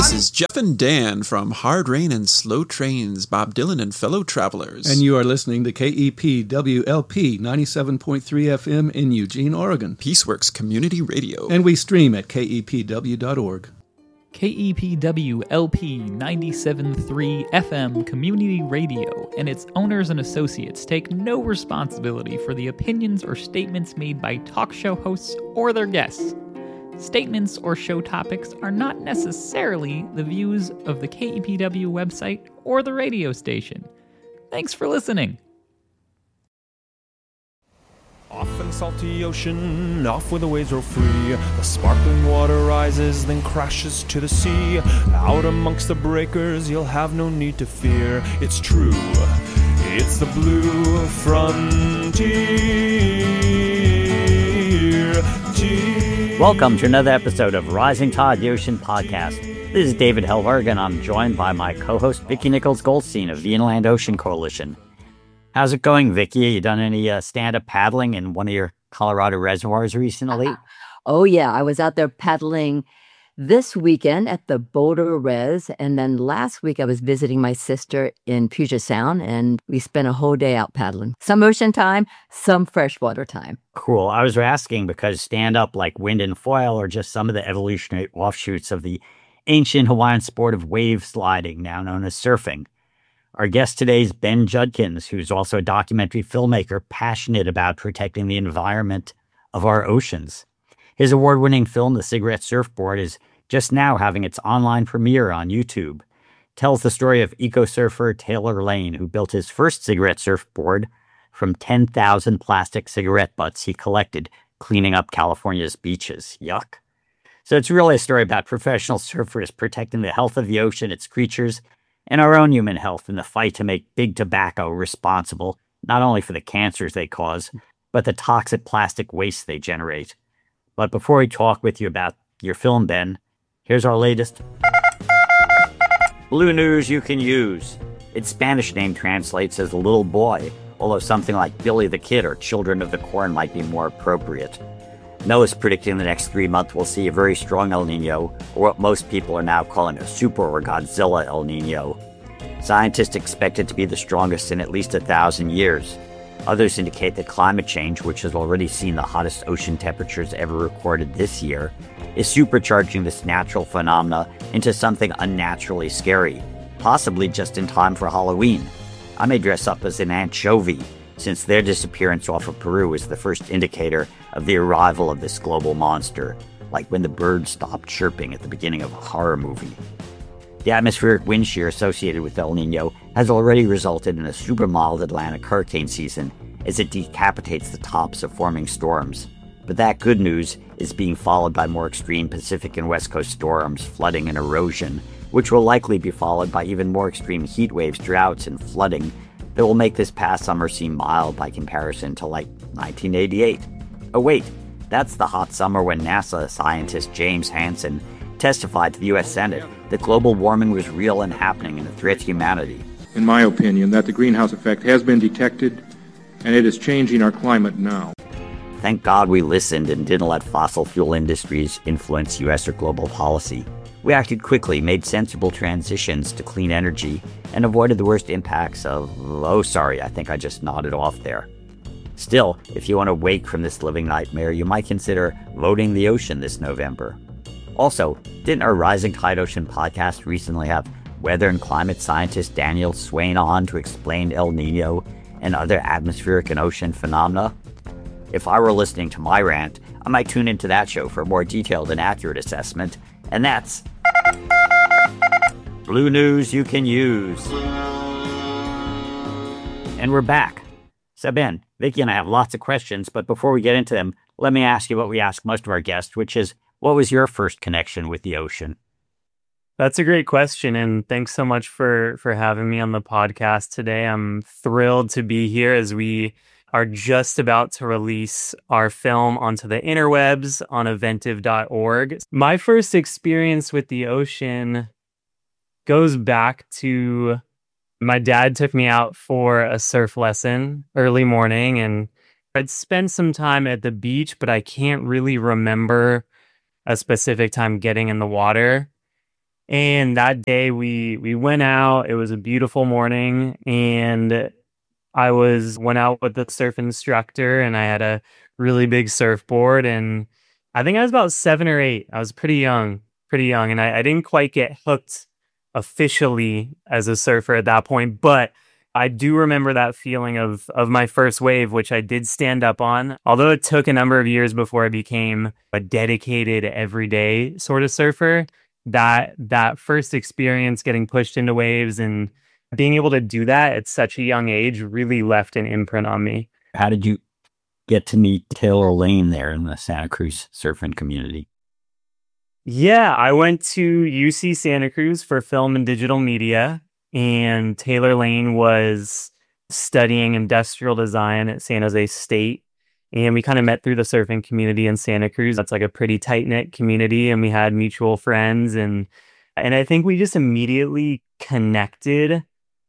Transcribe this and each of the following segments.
This is Jeff and Dan from Hard Rain and Slow Trains, Bob Dylan and Fellow Travelers. And you are listening to KEPWLP 97.3 FM in Eugene, Oregon. Peaceworks Community Radio. And we stream at kepw.org. KEPWLP 97.3 FM Community Radio and its owners and associates take no responsibility for the opinions or statements made by talk show hosts or their guests. Statements or show topics are not necessarily the views of the KEPW website or the radio station. Thanks for listening. Off in the salty ocean, off where the waves roll free, the sparkling water rises, then crashes to the sea. Out amongst the breakers, you'll have no need to fear. It's true, it's the blue frontier. Welcome to another episode of Rising Tide, the Ocean Podcast. This is David Helberg, and I'm joined by my co-host, Vicki Nichols-Goldstein of the Inland Ocean Coalition. How's it going, Vicki? You done any stand-up paddling in one of your Colorado reservoirs recently? Oh, yeah. I was out there paddling this weekend at the Boulder Res, and then last week I was visiting my sister in Puget Sound, and we spent a whole day out paddling. Some ocean time, some freshwater time. Cool. I was asking because stand-up like wind and foil are just some of the evolutionary offshoots of the ancient Hawaiian sport of wave sliding, now known as surfing. Our guest today is Ben Judkins, who's also a documentary filmmaker passionate about protecting the environment of our oceans. His award-winning film, The Cigarette Surfboard, is just now having its online premiere on YouTube. It tells the story of eco-surfer Taylor Lane, who built his first cigarette surfboard from 10,000 plastic cigarette butts he collected cleaning up California's beaches. Yuck. So it's really a story about professional surfers protecting the health of the ocean, its creatures, and our own human health in the fight to make big tobacco responsible, not only for the cancers they cause, but the toxic plastic waste they generate. But before we talk with you about your film, Ben, here's our latest Blue News You Can Use. Its Spanish name translates as Little Boy, although something like Billy the Kid or Children of the Corn might be more appropriate. NOAA's predicting the next 3 months we'll see a very strong El Nino, or what most people are now calling a super or Godzilla El Nino. Scientists expect it to be the strongest in at least 1,000 years. Others indicate that climate change, which has already seen the hottest ocean temperatures ever recorded this year, is supercharging this natural phenomena into something unnaturally scary, possibly just in time for Halloween. I may dress up as an anchovy, since their disappearance off of Peru is the first indicator of the arrival of this global monster, like when the birds stopped chirping at the beginning of a horror movie. The atmospheric wind shear associated with El Nino has already resulted in a super mild Atlantic hurricane season as it decapitates the tops of forming storms. But that good news is being followed by more extreme Pacific and West Coast storms, flooding and erosion, which will likely be followed by even more extreme heat waves, droughts, and flooding that will make this past summer seem mild by comparison to like 1988. Oh wait, that's the hot summer when NASA scientist James Hansen testified to the U.S. Senate that global warming was real and happening and a threat to humanity. In my opinion, that the greenhouse effect has been detected, and it is changing our climate now. Thank God we listened and didn't let fossil fuel industries influence U.S. or global policy. We acted quickly, made sensible transitions to clean energy, and avoided the worst impacts of, I think I just nodded off there. Still, if you want to wake from this living nightmare, you might consider voting the ocean this November. Also, didn't our Rising Tide Ocean podcast recently have weather and climate scientist Daniel Swain on to explain El Nino and other atmospheric and ocean phenomena? If I were listening to my rant, I might tune into that show for a more detailed and accurate assessment, and that's Blue News You Can Use. And we're back. So Ben, Vicki and I have lots of questions, but before we get into them, let me ask you what we ask most of our guests, which is, what was your first connection with the ocean? That's a great question, and thanks so much for having me on the podcast today. I'm thrilled to be here as we are just about to release our film onto the interwebs on eventive.org. My first experience with the ocean goes back to my dad took me out for a surf lesson early morning, and I'd spent some time at the beach, but I can't really remember a specific time getting in the water. And that day we went out. It was a beautiful morning, and I went out with the surf instructor, and I had a really big surfboard, and I think I was about 7 or 8. I was pretty young, and I didn't quite get hooked officially as a surfer at that point, but I do remember that feeling of my first wave, which I did stand up on. Although it took a number of years before I became a dedicated everyday sort of surfer, that first experience getting pushed into waves and being able to do that at such a young age really left an imprint on me. How did you get to meet Taylor Lane there in the Santa Cruz surfing community? Yeah, I went to UC Santa Cruz for film and digital media, and Taylor Lane was studying industrial design at San Jose State. And we kind of met through the surfing community in Santa Cruz. That's like a pretty tight-knit community, and we had mutual friends. And I think we just immediately connected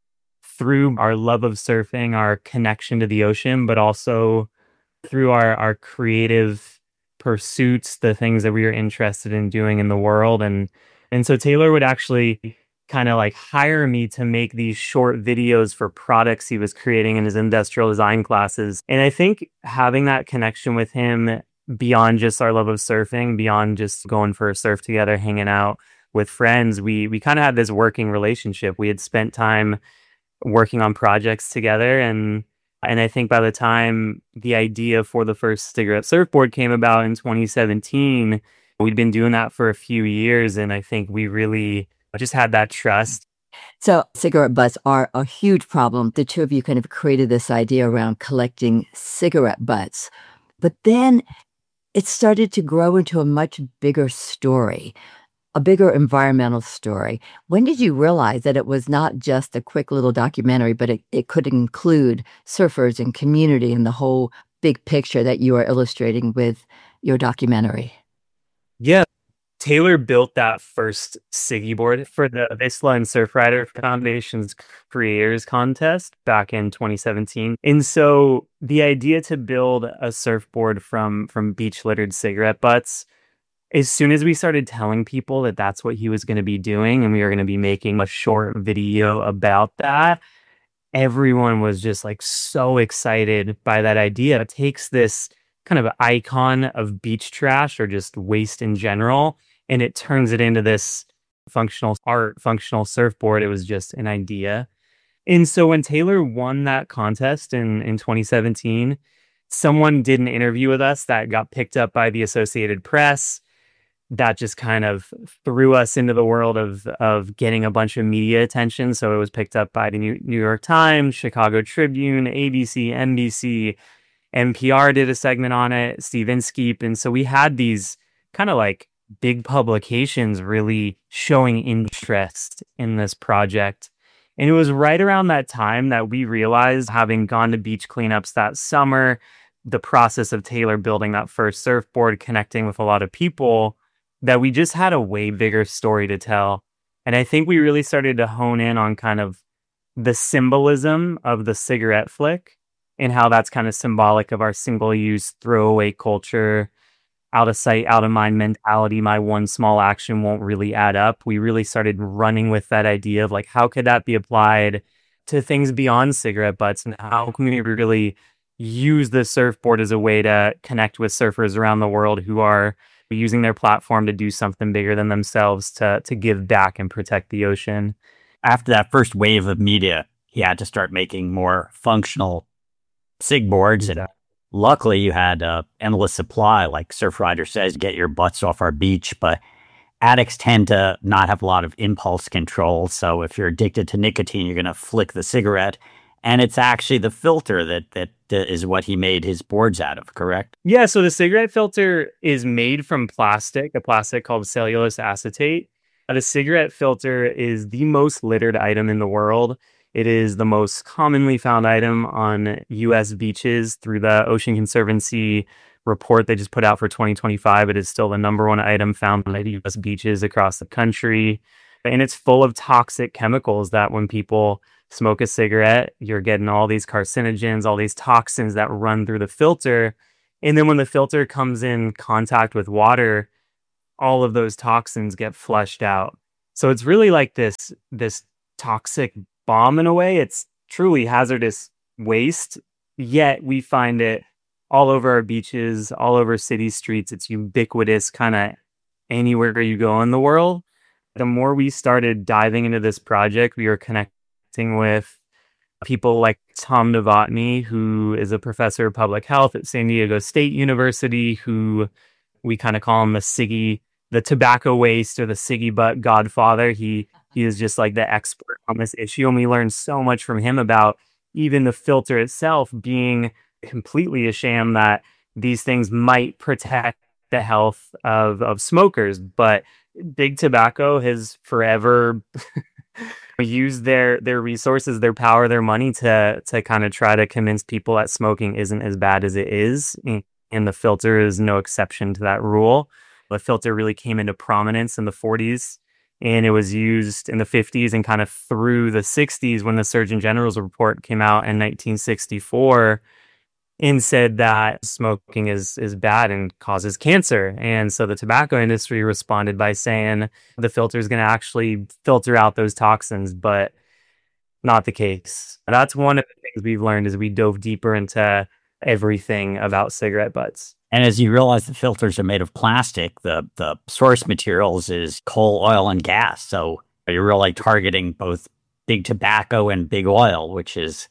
through our love of surfing, our connection to the ocean, but also through our creative pursuits, the things that we were interested in doing in the world. And so Taylor would actually kind of like hire me to make these short videos for products he was creating in his industrial design classes. And I think having that connection with him beyond just our love of surfing, beyond just going for a surf together, hanging out with friends, we kind of had this working relationship. We had spent time working on projects together, and I think by the time the idea for the first cigarette surfboard came about in 2017, we'd been doing that for a few years, and I think we really just had that trust. So cigarette butts are a huge problem. The two of you kind of created this idea around collecting cigarette butts. But then it started to grow into a much bigger story, a bigger environmental story. When did you realize that it was not just a quick little documentary, but it could include surfers and community and the whole big picture that you are illustrating with your documentary? Yeah. Taylor built that first Siggy board for the Vissla and Surfrider Foundation's Creators Contest back in 2017. And so the idea to build a surfboard from beach-littered cigarette butts, as soon as we started telling people that that's what he was going to be doing and we were going to be making a short video about that, everyone was just like so excited by that idea. It takes this kind of icon of beach trash or just waste in general, and it turns it into this functional art, functional surfboard. It was just an idea. And so when Taylor won that contest in 2017, someone did an interview with us that got picked up by the Associated Press. That just kind of threw us into the world of getting a bunch of media attention. So it was picked up by the New York Times, Chicago Tribune, ABC, NBC, NPR did a segment on it, Steve Inskeep. And so we had these kind of like big publications really showing interest in this project. And it was right around that time that we realized, having gone to beach cleanups that summer, the process of Taylor building that first surfboard, connecting with a lot of people, that we just had a way bigger story to tell. And I think we really started to hone in on kind of the symbolism of the cigarette flick and how that's kind of symbolic of our single-use throwaway culture, out of sight, out of mind mentality. My one small action won't really add up. We really started running with that idea of like, how could that be applied to things beyond cigarette butts? And how can we really use the surfboard as a way to connect with surfers around the world who are using their platform to do something bigger than themselves, to give back and protect the ocean? After that first wave of media, he had to start making more functional sig boards. And luckily, you had endless supply. Like Surfrider says, get your butts off our beach. But addicts tend to not have a lot of impulse control. So if you're addicted to nicotine, you're going to flick the cigarette. And it's actually the filter that is what he made his boards out of, correct? Yeah, so the cigarette filter is made from plastic, a plastic called cellulose acetate. The cigarette filter is the most littered item in the world. It is the most commonly found item on U.S. beaches through the Ocean Conservancy report they just put out for 2025. It is still the number one item found on U.S. beaches across the country. And it's full of toxic chemicals that when people smoke a cigarette, you're getting all these carcinogens, all these toxins that run through the filter. And then when the filter comes in contact with water, all of those toxins get flushed out. So it's really like this toxic bomb in a way. It's truly hazardous waste, yet we find it all over our beaches, all over city streets. It's ubiquitous kind of anywhere you go in the world. The more we started diving into this project, we were connecting with people like Tom Novotny, who is a professor of public health at San Diego State University, who we kind of call him the tobacco waste or the ciggy butt godfather. He is just like the expert on this issue. And we learned so much from him about even the filter itself being completely a sham, that these things might protect the health of smokers. But Big Tobacco has forever used their resources, their power, their money to kind of try to convince people that smoking isn't as bad as it is. And the filter is no exception to that rule. The filter really came into prominence in the 40s, and it was used in the 50s and kind of through the 60s when the Surgeon General's report came out in 1964 and said that smoking is bad and causes cancer. And so the tobacco industry responded by saying the filter is going to actually filter out those toxins, but not the case. That's one of the things we've learned as we dove deeper into everything about cigarette butts. And as you realize the filters are made of plastic, the source materials is coal, oil, and gas. So you're really targeting both big tobacco and big oil, which is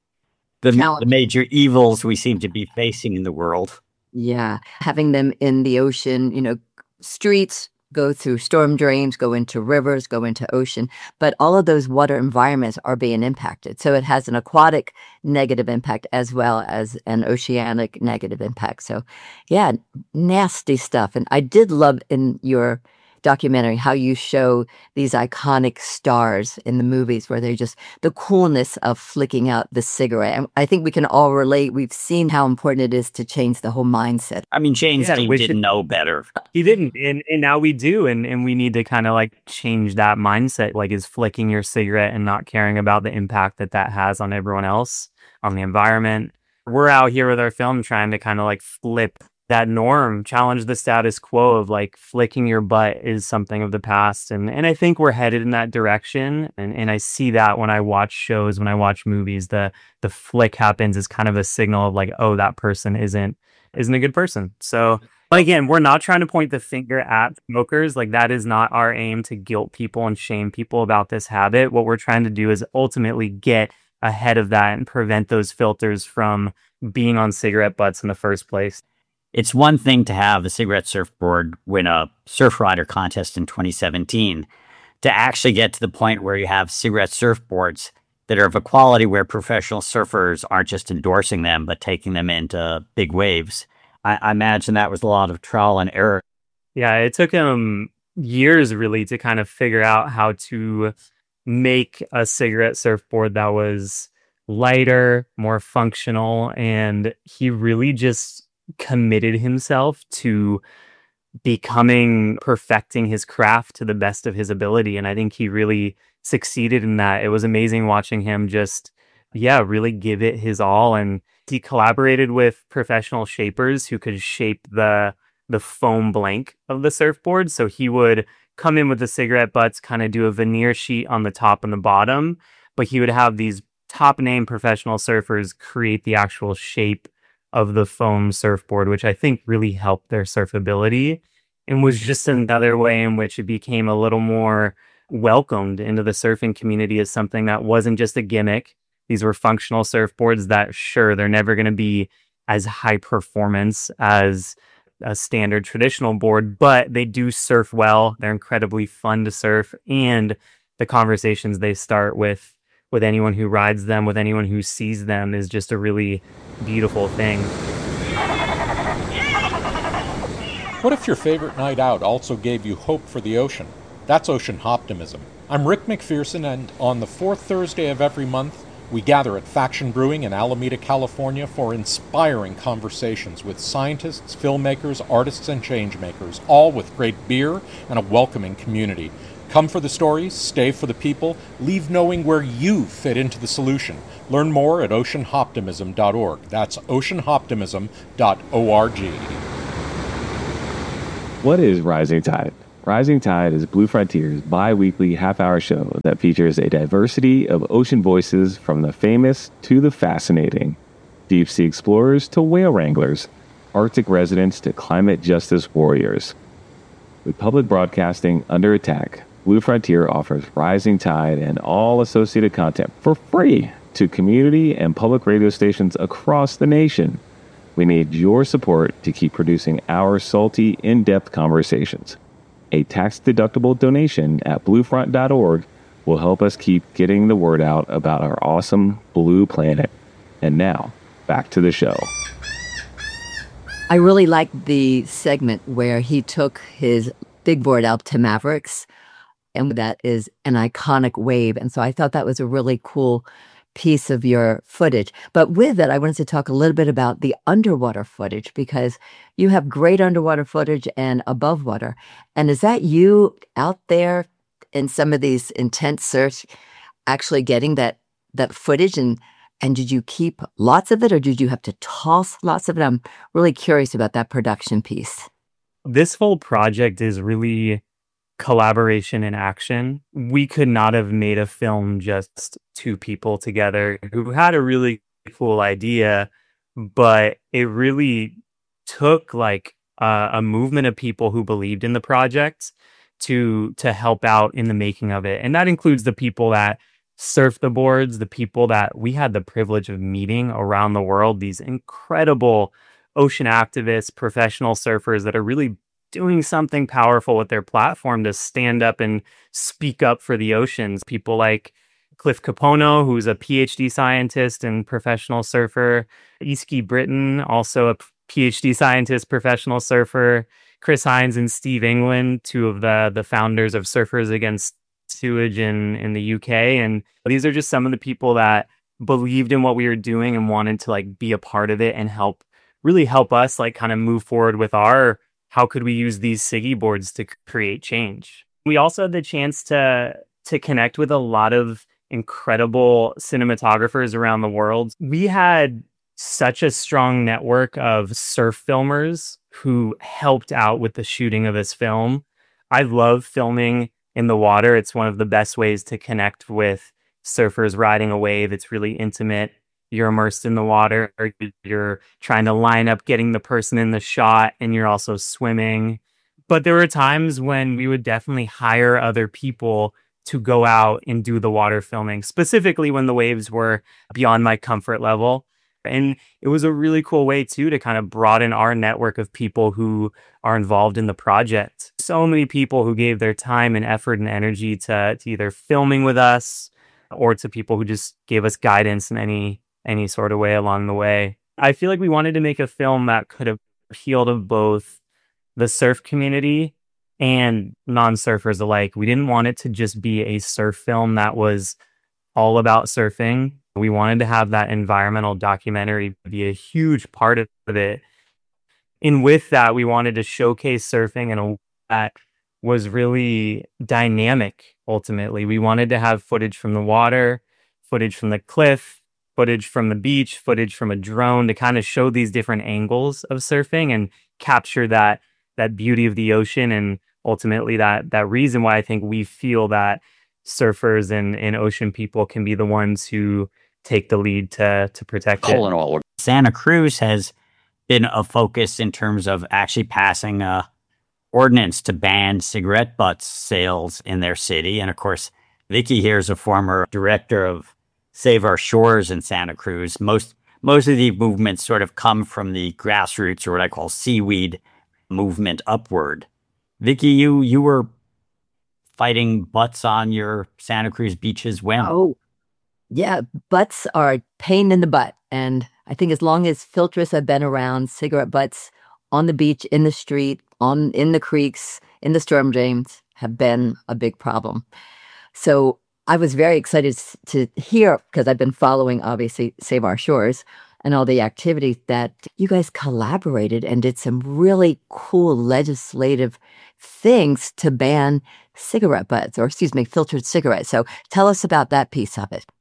the major evils we seem to be facing in the world. Yeah. Having them in the ocean, streets go through storm drains, go into rivers, go into ocean. But all of those water environments are being impacted. So it has an aquatic negative impact as well as an oceanic negative impact. So yeah, nasty stuff. And I did love in your documentary how you show these iconic stars in the movies where they're just the coolness of flicking out the cigarette. And I think we can all relate. We've seen how important it is to change the whole mindset. I mean, James didn't know better. He didn't. And now we do. And we need to kind of like change that mindset. Like, is flicking your cigarette and not caring about the impact that has on everyone else, on the environment. We're out here with our film trying to kind of like flip that norm, challenge the status quo of like flicking your butt is something of the past. And I think we're headed in that direction. And I see that when I watch shows, when I watch movies, the flick happens is kind of a signal of like, oh, that person isn't a good person. So, but again, we're not trying to point the finger at smokers. Like, that is not our aim, to guilt people and shame people about this habit. What we're trying to do is ultimately get ahead of that and prevent those filters from being on cigarette butts in the first place. It's one thing to have the Cigarette Surfboard win a Surf Rider contest in 2017, to actually get to the point where you have cigarette surfboards that are of a quality where professional surfers aren't just endorsing them, but taking them into big waves. I imagine that was a lot of trial and error. Yeah, it took him years really to kind of figure out how to make a cigarette surfboard that was lighter, more functional, and he really just committed himself to perfecting his craft to the best of his ability. And I think he really succeeded in that. It was amazing watching him just, really give it his all. And he collaborated with professional shapers who could shape the foam blank of the surfboard. So he would come in with the cigarette butts, kind of do a veneer sheet on the top and the bottom, but he would have these top name professional surfers create the actual shape of the foam surfboard, which I think really helped their surfability and was just another way in which it became a little more welcomed into the surfing community as something that wasn't just a gimmick. These were functional surfboards that, sure, they're never going to be as high performance as a standard traditional board, but they do surf well. They're incredibly fun to surf, and the conversations they start with anyone who rides them, with anyone who sees them, is just a really beautiful thing. What if your favorite night out also gave you hope for the ocean? That's Ocean Hoptimism. I'm Rick McPherson, and on the fourth Thursday of every month, we gather at Faction Brewing in Alameda, California for inspiring conversations with scientists, filmmakers, artists, and changemakers, all with great beer and a welcoming community. Come for the stories, stay for the people, leave knowing where you fit into the solution. Learn more at oceanhoptimism.org. That's oceanhoptimism.org. What is Rising Tide? Rising Tide is Blue Frontier's bi-weekly half-hour show that features a diversity of ocean voices from the famous to the fascinating, deep-sea explorers to whale wranglers, Arctic residents to climate justice warriors. With public broadcasting under attack, Blue Frontier offers Rising Tide and all associated content for free to community and public radio stations across the nation. We need your support to keep producing our salty, in-depth conversations. A tax-deductible donation at bluefront.org will help us keep getting the word out about our awesome blue planet. And now, back to the show. I really liked the segment where he took his big board out to Mavericks, and that is an iconic wave. And so I thought that was a really cool piece of your footage. But with that, I wanted to talk a little bit about the underwater footage, because you have great underwater footage and above water. And is that you out there in some of these intense surfs actually getting that footage? And did you keep lots of it, or did you have to toss lots of it? I'm really curious about that production piece. This whole project is really collaboration in action. We could not have made a film just two people together who had a really cool idea, but it really took like a movement of people who believed in the project to help out in the making of it. And that includes the people that surf the boards, the people that we had the privilege of meeting around the world, these incredible ocean activists, professional surfers that are really doing something powerful with their platform to stand up and speak up for the oceans. People like Cliff Capono, who's a PhD scientist and professional surfer. Iski Britton, also a PhD scientist, professional surfer. Chris Hines and Steve England, two of the founders of Surfers Against Sewage in the UK. And these are just some of the people that believed in what we were doing and wanted to like be a part of it and really help us like kind of move forward with our how could we use these Siggy boards to create change. We also had the chance to connect with a lot of incredible cinematographers around the world. We had such a strong network of surf filmers who helped out with the shooting of this film. I love filming in the water. It's one of the best ways to connect with surfers riding a wave. It's really intimate. You're immersed in the water, or you're trying to line up getting the person in the shot, and you're also swimming. But there were times when we would definitely hire other people to go out and do the water filming, specifically when the waves were beyond my comfort level. And it was a really cool way, too, to kind of broaden our network of people who are involved in the project. So many people who gave their time and effort and energy to either filming with us or to people who just gave us guidance in any sort of way along the way. I feel like we wanted to make a film that could have appealed to both the surf community and non-surfers alike. We didn't want it to just be a surf film that was all about surfing. We wanted to have that environmental documentary be a huge part of it. And with that, we wanted to showcase surfing in a way that was really dynamic, ultimately. We wanted to have footage from the water, footage from the cliff, footage from the beach, footage from a drone to kind of show these different angles of surfing and capture that beauty of the ocean, and ultimately that reason why I think we feel that surfers and ocean people can be the ones who take the lead to protect it. All in all, Santa Cruz has been a focus in terms of actually passing a ordinance to ban cigarette butts sales in their city. And of course, Vicky here is a former director of Save Our Shores in Santa Cruz. Most of the movements sort of come from the grassroots, or what I call seaweed movement upward. Vicky, you were fighting butts on your Santa Cruz beaches when? Oh, yeah. Butts are a pain in the butt. And I think as long as filters have been around, cigarette butts on the beach, in the street, in the creeks, in the storm drains have been a big problem. So I was very excited to hear, because I've been following, obviously, Save Our Shores and all the activities, that you guys collaborated and did some really cool legislative things to ban cigarette butts, or filtered cigarettes. So tell us about that piece of it.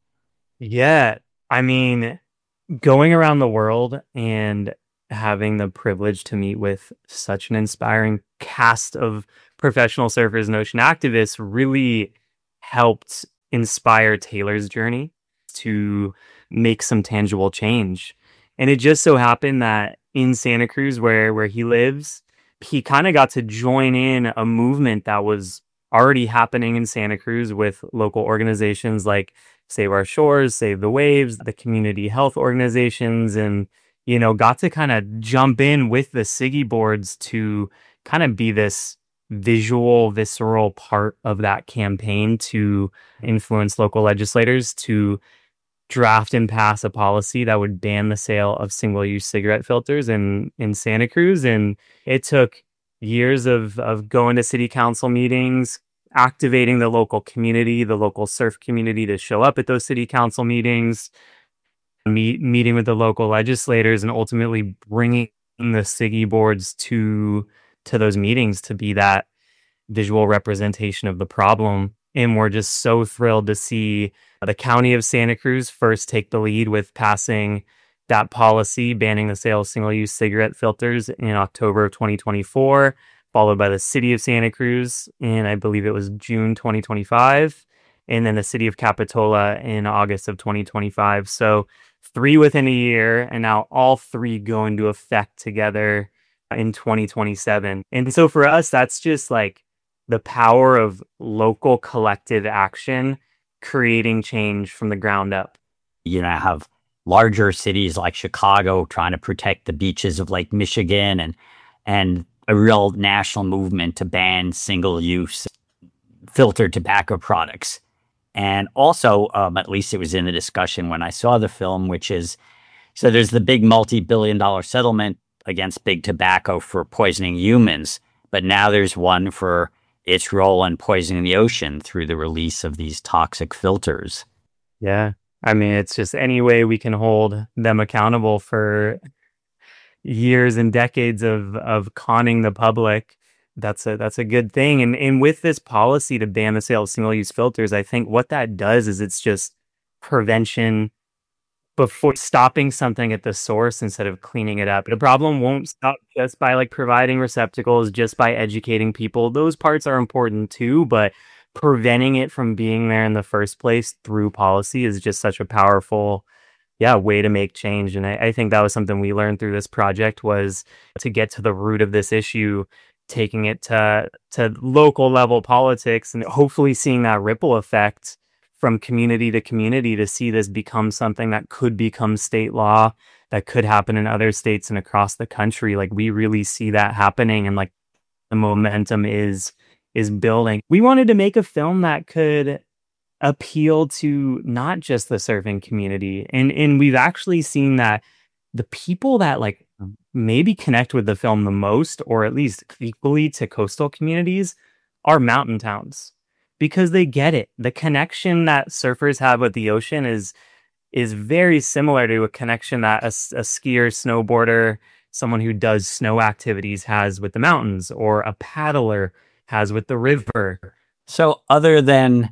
Yeah, I mean, going around the world and having the privilege to meet with such an inspiring cast of professional surfers and ocean activists really helped inspire Taylor's journey to make some tangible change. And it just so happened that in Santa Cruz, where he lives, he kind of got to join in a movement that was already happening in Santa Cruz with local organizations like Save Our Shores, Save the Waves, the community health organizations, and, you know, got to kind of jump in with the Siggy boards to kind of be this visual, visceral part of that campaign to influence local legislators to draft and pass a policy that would ban the sale of single-use cigarette filters in Santa Cruz. And it took years of going to city council meetings, activating the local community, the local surf community to show up at those city council meetings, meeting with the local legislators, and ultimately bringing the Siggy boards to those meetings to be that visual representation of the problem. And we're just so thrilled to see the county of Santa Cruz first take the lead with passing that policy, banning the sale of single-use cigarette filters in October of 2024, followed by the city of Santa Cruz in, I believe it was June 2025, and then the city of Capitola in August of 2025. So 3 within a year, and now all 3 go into effect together in 2027. And so for us, that's just like the power of local collective action, creating change from the ground up. You know, have larger cities like Chicago trying to protect the beaches of Lake Michigan, and a real national movement to ban single-use filtered tobacco products. And also, at least it was in the discussion when I saw the film, which is, so there's the big multi-billion-dollar settlement against big tobacco for poisoning humans, but now there's one for its role in poisoning the ocean through the release of these toxic filters. Yeah. I mean, it's just any way we can hold them accountable for years and decades of conning the public. That's a good thing. And with this policy to ban the sale of single-use filters, I think what that does is it's just prevention before stopping something at the source instead of cleaning it up. The problem won't stop just by like providing receptacles, just by educating people. Those parts are important too, but preventing it from being there in the first place through policy is just such a powerful way to make change. And I think that was something we learned through this project, was to get to the root of this issue, taking it to local level politics, and hopefully seeing that ripple effect from community to community to see this become something that could become state law, that could happen in other states and across the country. Like, we really see that happening, and like the momentum is building. We wanted to make a film that could appeal to not just the surfing community. And we've actually seen that the people that like maybe connect with the film the most, or at least equally to coastal communities, are mountain towns, because they get it. The connection that surfers have with the ocean is very similar to a connection that a skier, snowboarder, someone who does snow activities has with the mountains, or a paddler has with the river. So other than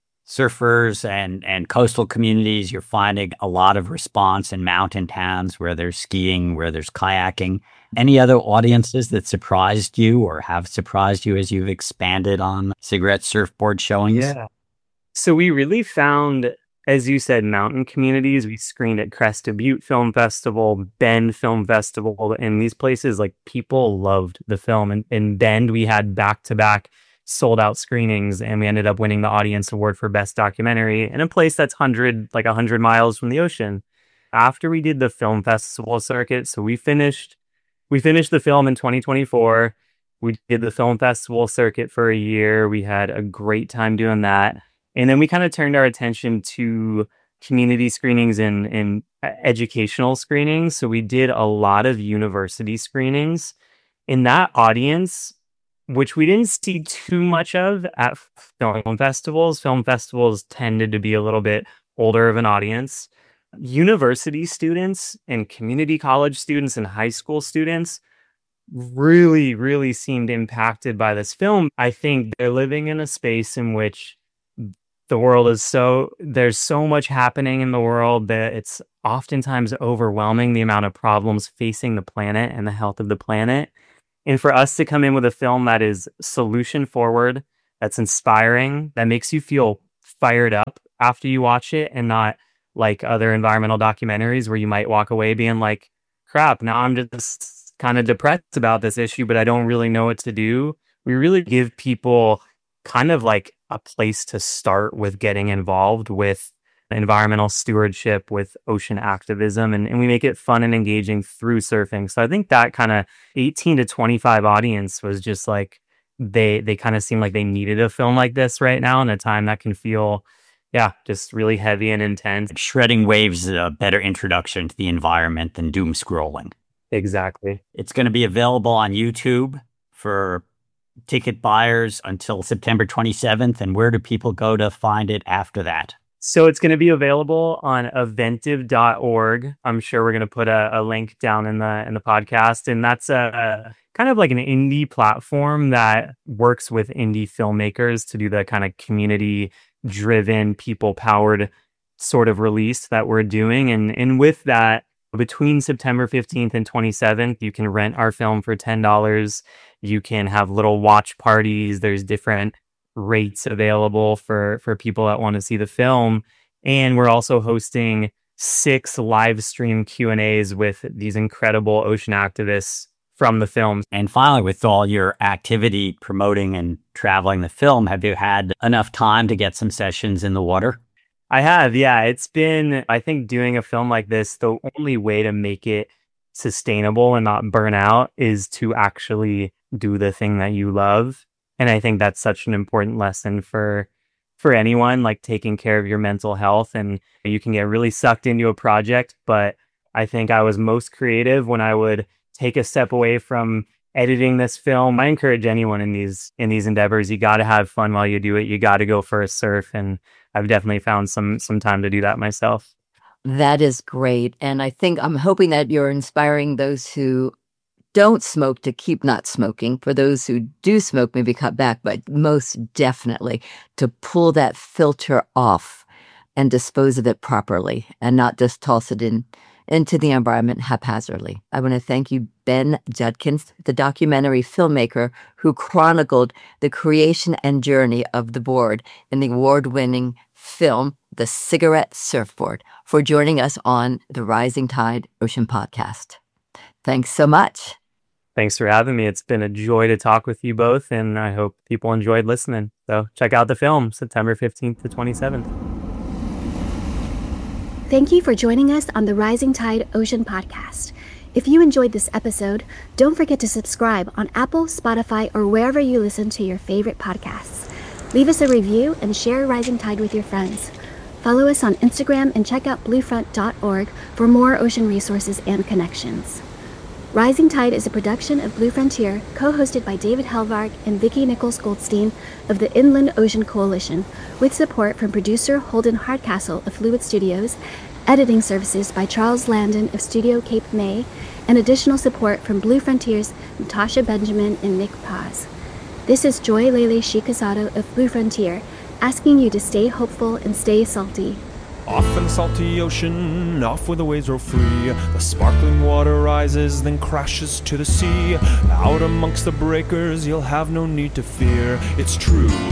surfers and coastal communities, you're finding a lot of response in mountain towns where there's skiing, where there's kayaking. Any other audiences that surprised you or have surprised you as you've expanded on cigarette surfboard showings? Yeah. So we really found, as you said, mountain communities. We screened at Cresta Butte Film Festival, Bend Film Festival, and these places, like, people loved the film. And in Bend, we had back-to-back sold-out screenings, and we ended up winning the Audience Award for Best Documentary in a place that's 100 miles from the ocean. After we did the film festival circuit, so we finished the film in 2024. We did the film festival circuit for a year. We had a great time doing that. And then we kind of turned our attention to community screenings and educational screenings. So we did a lot of university screenings. In that audience, which we didn't see too much of at film festivals. Film festivals tended to be a little bit older of an audience. University students and community college students and high school students really, really seemed impacted by this film. I think they're living in a space in which the world is there's so much happening in the world that it's oftentimes overwhelming, the amount of problems facing the planet and the health of the planet. And for us to come in with a film that is solution forward, that's inspiring, that makes you feel fired up after you watch it, and not like other environmental documentaries where you might walk away being like, crap, now I'm just kind of depressed about this issue, but I don't really know what to do. We really give people kind of like a place to start with getting involved with environmental stewardship, with ocean activism, and we make it fun and engaging through surfing. So I think that kind of 18 to 25 audience was just like, they kind of seem like they needed a film like this right now in a time that can feel, just really heavy and intense. Shredding waves is a better introduction to the environment than doom scrolling. Exactly. It's going to be available on YouTube for ticket buyers until September 27th. And where do people go to find it after that? So it's going to be available on eventive.org. I'm sure we're going to put a link down in the podcast. And that's a kind of like an indie platform that works with indie filmmakers to do the kind of community-driven, people-powered sort of release that we're doing. And with that, between September 15th and 27th, you can rent our film for $10. You can have little watch parties. There's different rates available for people that want to see the film. And we're also hosting 6 live stream Q&As with these incredible ocean activists from the film. And finally, with all your activity promoting and traveling the film, have you had enough time to get some sessions in the water? I have, yeah. It's been, I think, doing a film like this, the only way to make it sustainable and not burn out is to actually do the thing that you love. And I think that's such an important lesson for anyone, like taking care of your mental health. And you can get really sucked into a project, but I think I was most creative when I would take a step away from editing this film. I encourage anyone in these endeavors, you got to have fun while you do it. You got to go for a surf. And I've definitely found some time to do that myself. That is great. And I'm hoping that you're inspiring those who don't smoke to keep not smoking. For those who do smoke, maybe cut back, but most definitely to pull that filter off and dispose of it properly and not just toss it into the environment haphazardly. I want to thank you, Ben Judkins, the documentary filmmaker who chronicled the creation and journey of the board in the award-winning film, The Cigarette Surfboard, for joining us on the Rising Tide Ocean Podcast. Thanks so much. Thanks for having me. It's been a joy to talk with you both, and I hope people enjoyed listening. So check out the film, September 15th to 27th. Thank you for joining us on the Rising Tide Ocean Podcast. If you enjoyed this episode, don't forget to subscribe on Apple, Spotify, or wherever you listen to your favorite podcasts. Leave us a review and share Rising Tide with your friends. Follow us on Instagram and check out bluefront.org for more ocean resources and connections. Rising Tide is a production of Blue Frontier, co-hosted by David Helvarg and Vicki Nichols-Goldstein of the Inland Ocean Coalition, with support from producer Holden Hardcastle of Fluid Studios, editing services by Charles Landon of Studio Cape May, and additional support from Blue Frontier's Natasha Benjamin and Nick Paz. This is Joy Lele Shikazado of Blue Frontier, asking you to stay hopeful and stay salty. Off in the salty ocean, off where the waves roll free. The sparkling water rises, then crashes to the sea. Out amongst the breakers, you'll have no need to fear. It's true.